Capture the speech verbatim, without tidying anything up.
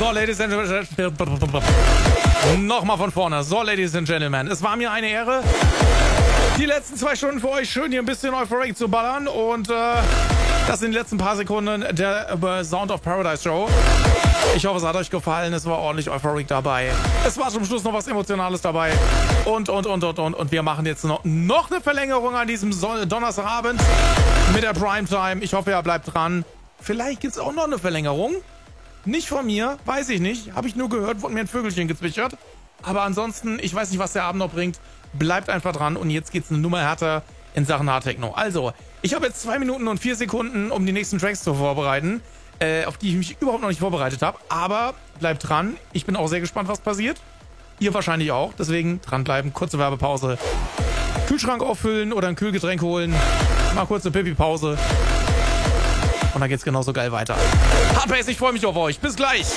So, Ladies and Gentlemen. Nochmal von vorne. So, Ladies and Gentlemen. Es war mir eine Ehre, die letzten zwei Stunden für euch schön hier ein bisschen Euphoric zu ballern. Und äh, das sind die letzten paar Sekunden der äh, Sound of Paradise Show. Ich hoffe, es hat euch gefallen. Es war ordentlich Euphoric dabei. Es war zum Schluss noch was Emotionales dabei. Und, und, und, und, und. Und wir machen jetzt noch, noch eine Verlängerung an diesem Son- Donnerstagabend mit der Primetime. Ich hoffe, ihr bleibt dran. Vielleicht gibt es auch noch eine Verlängerung. Nicht von mir, weiß ich nicht. Habe ich nur gehört, wurde mir ein Vögelchen gezwitschert. Aber ansonsten, ich weiß nicht, was der Abend noch bringt. Bleibt einfach dran und jetzt geht's eine Nummer härter in Sachen Hardtechno. Also, ich habe jetzt zwei Minuten und vier Sekunden, um die nächsten Tracks zu vorbereiten, äh, auf die ich mich überhaupt noch nicht vorbereitet habe. Aber bleibt dran. Ich bin auch sehr gespannt, was passiert. Ihr wahrscheinlich auch. Deswegen dranbleiben. Kurze Werbepause. Kühlschrank auffüllen oder ein Kühlgetränk holen. Mal kurze Pipi-Pause. Und dann geht's genauso geil weiter. Hardbase, ich freue mich auf euch. Bis gleich.